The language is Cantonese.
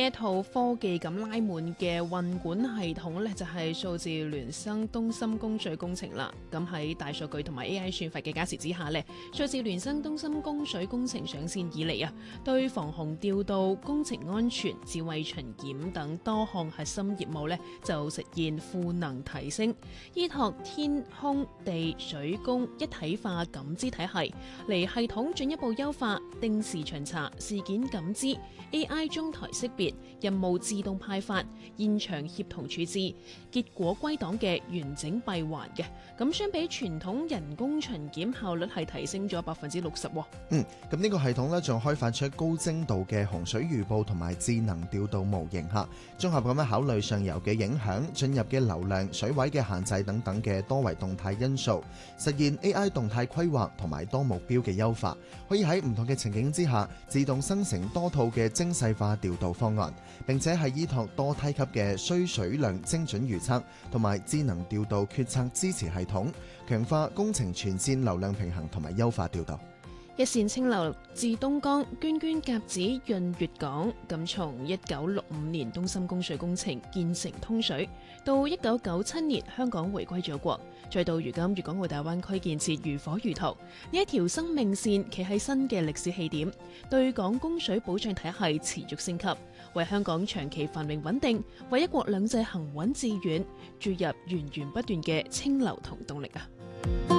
一套科技感拉滿嘅運管系統呢，就係數字孿生東深供水工程啦。咁喺大數據同埋 AI 算法嘅加持之下呢，數字孿生東深供水工程上線以嚟啊，對防洪調度、工程安全、智慧巡檢等多項核心業務呢，就實現賦能提升，依託天空地水工一體化感知體系嚟系統進一步優化定時巡查、事件感知、AI 中台識別、任務自動派發、現場協同處置、結果歸檔嘅完整閉環嘅。咁相比傳統人工巡檢效率係提升咗60%。 咁呢個系統呢，仲開發出高精度嘅洪水預報同埋智能調度模型嚇，綜合咁樣考慮上游嘅影響、進入嘅流量、水位嘅限制等等嘅多維動態因素，實現 AI 動態規劃同埋多目標嘅優化，可以喺唔同嘅情景之下自動生成多套嘅精細化調度方案，並且係依託多梯級嘅需水量精準預測同埋智能調度決策支持系統，強化工程全線流量平衡同埋優化調度。 一線清流至東江，涓涓甲子潤粵港。咁從1965年東深供水工程建成通水，到1997年香港回歸祖國，再到如今粵港澳大灣區建設如火如荼，呢一條生命線企喺新嘅歷史起點，對港供水保障體系持續升級，為香港長期繁榮穩定，為一國兩制行穩致遠注入源源不斷嘅清流同動力啊！